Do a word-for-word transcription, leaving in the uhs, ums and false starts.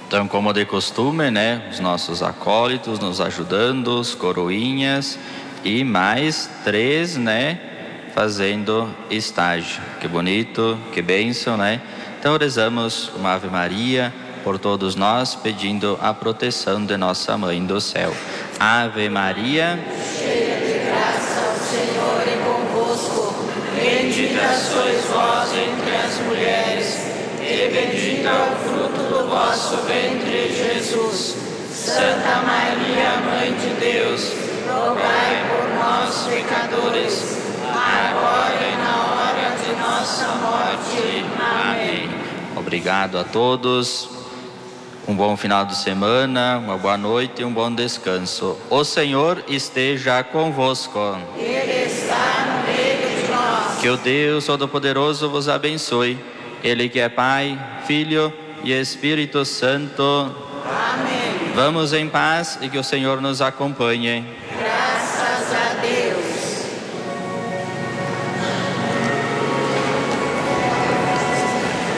Então, como de costume, né, os nossos acólitos nos ajudando, os coroinhas e mais três, né, fazendo estágio. Que bonito, que bênção, né? Então, rezamos uma Ave Maria por todos nós, pedindo a proteção de nossa Mãe do Céu. Ave Maria, cheia de graça, o Senhor é convosco. Bendita sois vós entre as mulheres, e bendito é o fruto do vosso ventre, Jesus. Santa Maria, Mãe de Deus, rogai por nós, pecadores, agora e na hora de nossa morte. Amém. Obrigado a todos. Um bom final de semana, uma boa noite e um bom descanso. O Senhor esteja convosco. Ele está no meio de nós. Que o Deus Todo-Poderoso vos abençoe. Ele que é Pai, Filho e Espírito Santo. Amém. Vamos em paz e que o Senhor nos acompanhe. Graças a Deus.